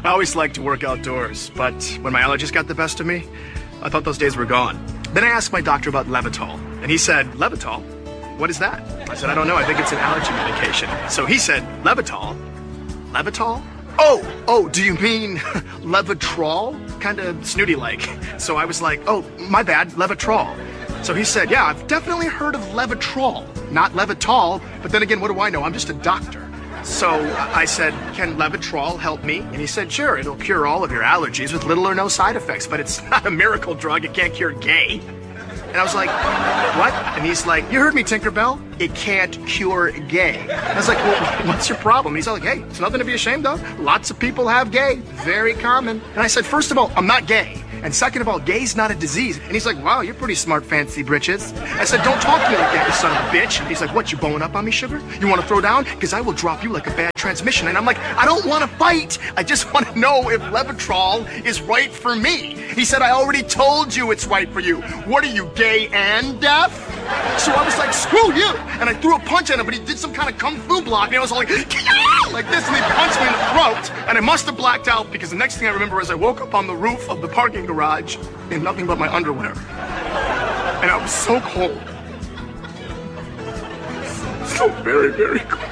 I always liked to work outdoors, but when my allergies got the best of me, I thought those days were gone. Then I asked my doctor about Levitol, and he said, Levitol? What is that? I said, I don't know, I think it's an allergy medication. So he said, Levitol? Levitol? Oh, do you mean Levitrol? Kind of snooty-like. So I was like, oh, my bad, Levitrol. So he said, yeah, I've definitely heard of Levitrol, not Levitol, but then again, what do I know? I'm just a doctor. So I said, can Levitrol help me? And he said, sure, it'll cure all of your allergies with little or no side effects, but it's not a miracle drug, it can't cure gay. And I was like, what? And he's like, you heard me, Tinkerbell. It can't cure gay. And I was like, well, what's your problem? He's all like, hey, it's nothing to be ashamed of. Lots of people have gay. Very common. And I said, first of all, I'm not gay. And second of all, gay's not a disease. And he's like, wow, you're pretty smart, fancy britches. I said, don't talk to me like that, you son of a bitch. And he's like, what, you blowing up on me, sugar? You want to throw down? Because I will drop you like a bad transmission. And I'm like, I don't want to fight. I just want to know if Levitrol is right for me. He said, I already told you it's right for you. What are you, gay and deaf? So I was like, screw you. And I threw a punch at him, but he did some kind of kung fu block. And I was all like this, and he punched me in the throat. And I must have blacked out because the next thing I remember is I woke up on the roof of the parking garage in nothing but my underwear. And I was so cold. So very, very cold.